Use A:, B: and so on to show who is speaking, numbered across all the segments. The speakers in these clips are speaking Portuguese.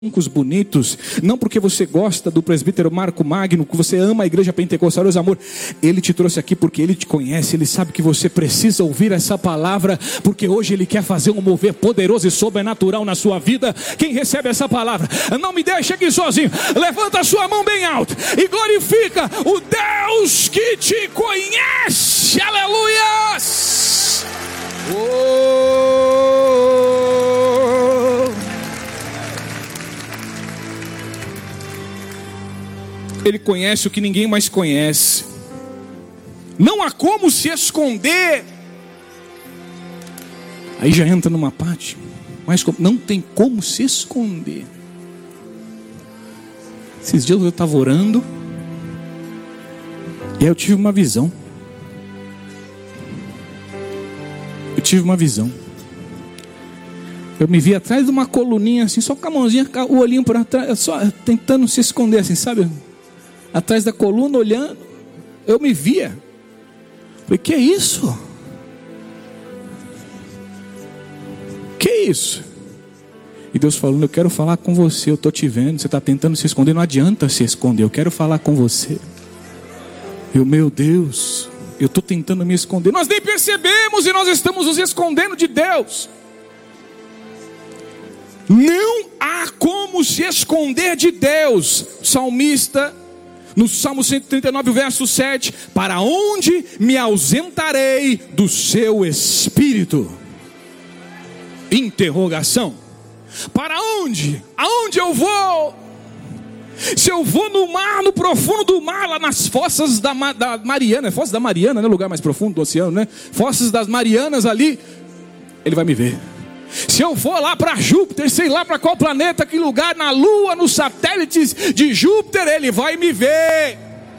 A: bonitos, não porque você gosta do presbítero Marco Magno, que você ama a igreja pentecostal, Deus amor. Ele te trouxe aqui porque Ele te conhece, Ele sabe que você precisa ouvir essa palavra, porque hoje Ele quer fazer um mover poderoso e sobrenatural na sua vida. Quem recebe essa palavra, não me deixe aqui sozinho, levanta a sua mão bem alto e glorifica o Deus que te conhece, aleluias. Ele conhece o que ninguém mais conhece. Não há como se esconder. Aí já entra numa parte, mas não tem como se esconder. Esses dias eu estava orando, e aí eu tive uma visão. Eu me vi atrás de uma coluninha assim, só com a mãozinha, o olhinho para trás, só tentando se esconder assim, sabe? Atrás da coluna, olhando, eu me via. Falei, que é isso? Que é isso? E Deus falando, eu quero falar com você, eu estou te vendo, você está tentando se esconder, não adianta se esconder, eu quero falar com você. Eu, meu Deus, eu estou tentando me esconder. Nós nem percebemos e nós estamos nos escondendo de Deus. Não há como se esconder de Deus. O salmista, no Salmo 139, verso 7, para onde me ausentarei do seu espírito? Interrogação. Para onde? Aonde eu vou? Se eu vou no mar, no profundo do mar, lá nas fossas da Mariana, Fossas da Mariana, né? Lugar mais profundo do oceano, né? Fossas das Marianas ali, Ele vai me ver. Se eu for lá para Júpiter, sei lá para qual planeta, que lugar, na Lua, nos satélites de Júpiter, Ele vai me ver.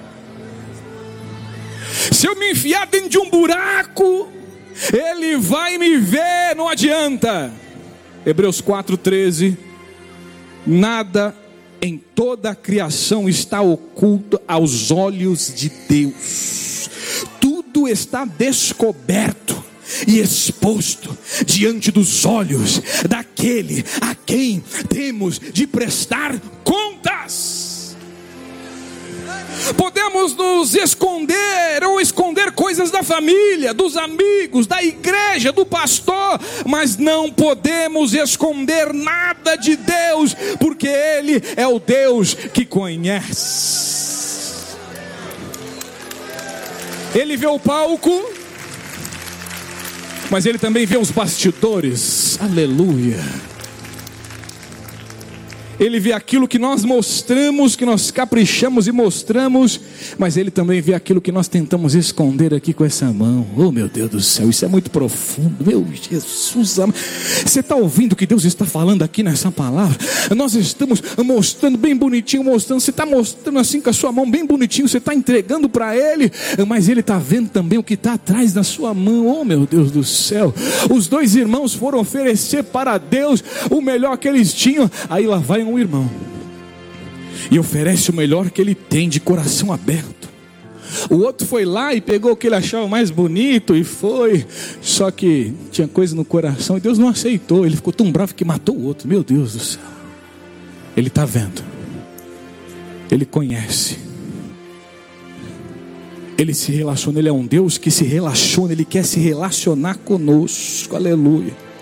A: Se eu me enfiar dentro de um buraco, Ele vai me ver, não adianta. Hebreus 4:13, nada em toda a criação está oculto aos olhos de Deus. Tudo está descoberto e exposto diante dos olhos daquele a quem temos de prestar contas. Podemos nos esconder ou esconder coisas da família, dos amigos, da igreja, do pastor, mas não podemos esconder nada de Deus, porque Ele é o Deus que conhece. Ele vê o palco, mas Ele também vê os bastidores, aleluia. Ele vê aquilo que nós mostramos, que nós caprichamos e mostramos, mas Ele também vê aquilo que nós tentamos esconder aqui com essa mão. Oh meu Deus do céu, isso é muito profundo, meu Jesus. Você está ouvindo o que Deus está falando aqui nessa palavra? Nós estamos mostrando bem bonitinho, mostrando, você está mostrando assim com a sua mão bem bonitinho, você está entregando para Ele, mas Ele está vendo também o que está atrás da sua mão. Oh meu Deus do céu, os dois irmãos foram oferecer para Deus o melhor que eles tinham, aí lá vai um irmão e oferece o melhor que ele tem, de coração aberto. O outro foi lá e pegou o que ele achava mais bonito e foi, só que tinha coisa no coração e Deus não aceitou. Ele ficou tão bravo que matou o outro. Meu Deus do céu. Ele está vendo, Ele conhece, Ele se relaciona. Ele é um Deus que se relaciona, Ele quer se relacionar conosco, aleluia.